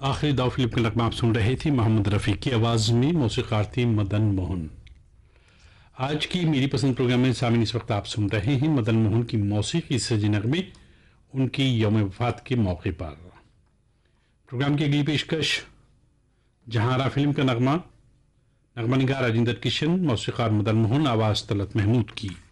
आखिरी दाव फिल्म का नगमा आप सुन रहे थे मोहम्मद रफ़ी की आवाज़ में, मौसीक़ार थे मदन मोहन। आज की मेरी पसंद प्रोग्राम में सामीन इस वक्त आप सुन रहे हैं मदन मोहन की मौसीक़ी सजे नगमे उनकी यौम वफ़ात के मौके पर। प्रोग्राम की अगली पेशकश जहांरा फिल्म का नगमा, नगमा निगार राजेंद्र किशन, मौसीक़ार मदन मोहन, आवाज़ तलत महमूद की।